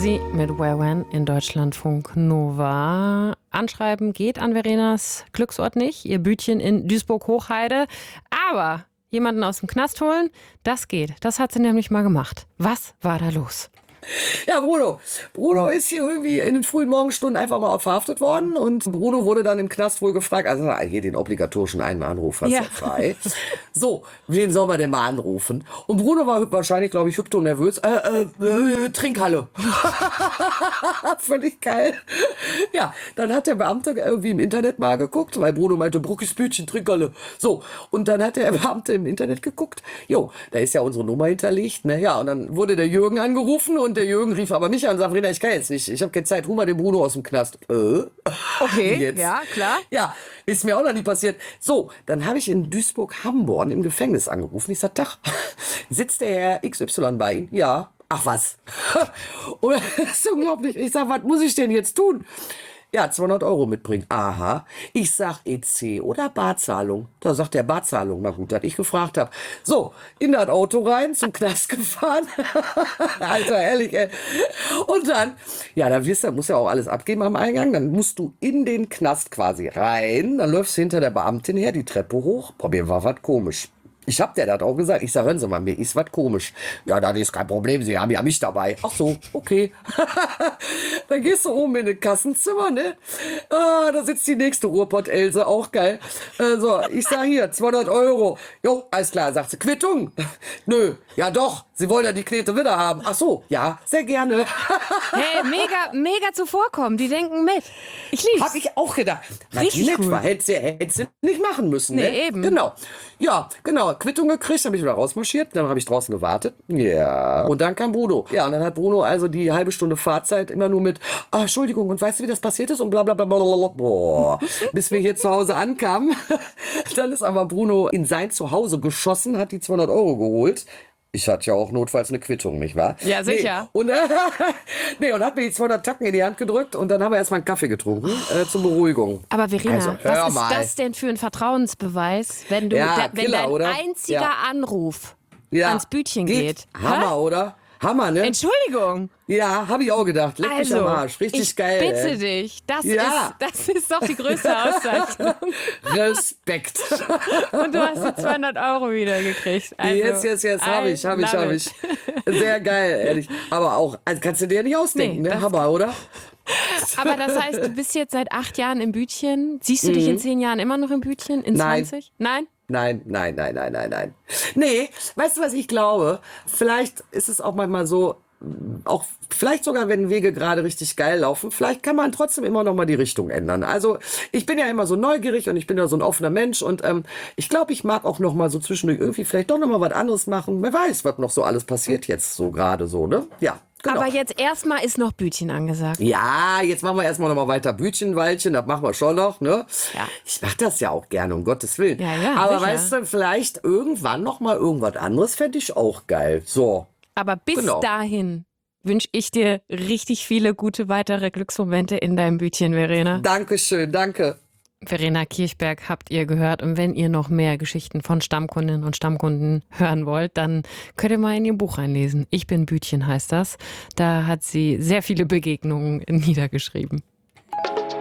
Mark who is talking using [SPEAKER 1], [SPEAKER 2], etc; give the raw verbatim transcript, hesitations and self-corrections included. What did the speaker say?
[SPEAKER 1] Sie mit Wham in Deutschlandfunk Nova. Anschreiben geht an Verenas Glücksort nicht, ihr Bütchen in Duisburg-Hochheide. Aber jemanden aus dem Knast holen, das geht. Das hat sie nämlich mal gemacht. Was war da los?
[SPEAKER 2] Ja, Bruno. Bruno ist hier irgendwie in den frühen Morgenstunden einfach mal verhaftet worden und Bruno wurde dann im Knast wohl gefragt, also hier den obligatorischen einen Anruf, was ja frei. So, wen soll man denn mal anrufen? Und Bruno war wahrscheinlich, glaube ich, hübsch und nervös. Äh, äh, äh, Trinkhalle. Völlig geil. Ja, dann hat der Beamte irgendwie im Internet mal geguckt, weil Bruno meinte, Bruckis Bütchen, Trinkhalle. So, und dann hat der Beamte im Internet geguckt. Jo, da ist ja unsere Nummer hinterlegt, ne? Ja, und dann wurde der Jürgen angerufen und der Jürgen rief aber mich an und sagte, Verena, ich kann jetzt nicht, ich habe keine Zeit, hol mal den Bruno aus dem Knast. Äh?
[SPEAKER 1] Okay,
[SPEAKER 2] jetzt?
[SPEAKER 1] ja, klar.
[SPEAKER 2] Ja, ist mir auch noch nie passiert. So, dann habe ich in Duisburg-Hamborn im Gefängnis angerufen. Ich sag, Tag, sitzt der Herr X Y bei Ihnen? Ja. Ach was. Und das ist unglaublich. Ich sag, was muss ich denn jetzt tun? Ja, zweihundert Euro mitbringen. Aha. Ich sag E C oder Barzahlung. Da sagt der Barzahlung. Na gut, dass ich gefragt habe. So, in das Auto rein, zum Knast gefahren. Alter, ehrlich, ey. Und dann, ja, dann wirst du, musst ja auch alles abgeben am Eingang. Dann musst du in den Knast quasi rein. Dann läufst du hinter der Beamtin her, die Treppe hoch. Boah, mir war was komisch. Ich hab der das auch gesagt. Ich sag, hören Sie mal, mir ist was komisch. Ja, das ist kein Problem, Sie haben ja mich dabei. Ach so, okay. Dann gehst du oben in das Kassenzimmer, ne? Ah, da sitzt die nächste Ruhrpott-Else, auch geil. Äh, so, ich sag hier, zweihundert Euro. Jo, alles klar, sagt sie, Quittung? Nö, ja doch, Sie wollen ja die Knete wieder haben. Ach so, ja, sehr gerne.
[SPEAKER 1] Hey, mega, mega zuvorkommen. Die denken mit. Ich lieb's.
[SPEAKER 2] Hab ich auch gedacht.
[SPEAKER 1] Richtig
[SPEAKER 2] nett
[SPEAKER 1] cool.
[SPEAKER 2] war, hätte sie, hätte sie nicht machen müssen.
[SPEAKER 1] Nee,
[SPEAKER 2] Ne?
[SPEAKER 1] eben.
[SPEAKER 2] Genau. Ja, genau. Quittung gekriegt, dann bin ich wieder rausmarschiert. Dann habe ich draußen gewartet. Ja. Und dann kam Bruno. Ja, und dann hat Bruno also die halbe Stunde Fahrzeit immer nur mit, ah, Entschuldigung, und weißt du, wie das passiert ist? Und bla bla bla bla bla. Boah. Bis wir hier zu Hause ankamen. Dann ist aber Bruno in sein Zuhause geschossen, hat die zweihundert Euro geholt. Ich hatte ja auch notfalls eine Quittung, nicht wahr?
[SPEAKER 1] Ja, sicher.
[SPEAKER 2] Nee. Und, äh, nee, und hat mir die zweihundert Tacken in die Hand gedrückt und dann haben wir erstmal einen Kaffee getrunken äh, zur Beruhigung.
[SPEAKER 1] Aber Verena,
[SPEAKER 2] Also, hör
[SPEAKER 1] was ist
[SPEAKER 2] mal.
[SPEAKER 1] das denn für ein Vertrauensbeweis, wenn, du,
[SPEAKER 2] Ja,
[SPEAKER 1] da, wenn
[SPEAKER 2] Killer,
[SPEAKER 1] dein
[SPEAKER 2] oder?
[SPEAKER 1] einziger
[SPEAKER 2] Ja.
[SPEAKER 1] Anruf
[SPEAKER 2] Ja.
[SPEAKER 1] ans Bütchen geht?
[SPEAKER 2] Hammer,
[SPEAKER 1] Hä?
[SPEAKER 2] oder? Hammer, ne?
[SPEAKER 1] Entschuldigung.
[SPEAKER 2] Ja, habe ich auch gedacht. Leck mich
[SPEAKER 1] Also,
[SPEAKER 2] am Arsch. Richtig
[SPEAKER 1] ich
[SPEAKER 2] geil.
[SPEAKER 1] bitte
[SPEAKER 2] ey.
[SPEAKER 1] dich. Das,
[SPEAKER 2] Ja.
[SPEAKER 1] ist, das ist doch die größte Auszeichnung.
[SPEAKER 2] Respekt.
[SPEAKER 1] Und du hast die zweihundert Euro wieder gekriegt. Also,
[SPEAKER 2] yes, yes, yes, habe ich, habe ich, habe ich. Sehr geil, ehrlich. Aber auch, also kannst du dir nicht ausdenken,
[SPEAKER 1] Nee,
[SPEAKER 2] ne?
[SPEAKER 1] das-
[SPEAKER 2] Hammer, oder?
[SPEAKER 1] Aber das heißt, du bist jetzt seit acht Jahren im Bütchen. Siehst du dich in zehn Jahren immer noch im Bütchen? In
[SPEAKER 2] Mhm. Nein.
[SPEAKER 1] zwanzig? Nein?
[SPEAKER 2] Nein, nein, nein, nein, nein, nein. Nee, weißt du, was ich glaube? Vielleicht ist es auch manchmal so, auch vielleicht sogar, wenn Wege gerade richtig geil laufen, vielleicht kann man trotzdem immer noch mal die Richtung ändern. Also ich bin ja immer so neugierig und ich bin ja so ein offener Mensch und ähm, ich glaube, ich mag auch noch mal so zwischendurch irgendwie vielleicht doch noch mal was anderes machen. Wer weiß, was noch so alles passiert jetzt so gerade so, ne? Ja. Genau.
[SPEAKER 1] Aber jetzt erstmal ist noch Bütchen angesagt.
[SPEAKER 2] Ja, jetzt machen wir erstmal noch mal weiter Bütchenweilchen, das machen wir schon noch, ne?
[SPEAKER 1] Ja.
[SPEAKER 2] Ich mach das ja auch gerne, um Gottes Willen.
[SPEAKER 1] Ja, ja,
[SPEAKER 2] Aber
[SPEAKER 1] sicher.
[SPEAKER 2] weißt du, vielleicht irgendwann noch mal irgendwas anderes fände ich auch geil. So.
[SPEAKER 1] Aber bis
[SPEAKER 2] Genau.
[SPEAKER 1] dahin wünsche ich dir richtig viele gute weitere Glücksmomente in deinem Bütchen, Verena.
[SPEAKER 2] Dankeschön, danke.
[SPEAKER 1] Verena Kirchberg habt ihr gehört. Und wenn ihr noch mehr Geschichten von Stammkundinnen und Stammkunden hören wollt, dann könnt ihr mal in ihr Buch reinlesen. Ich bin Bütchen heißt das. Da hat sie sehr viele Begegnungen niedergeschrieben.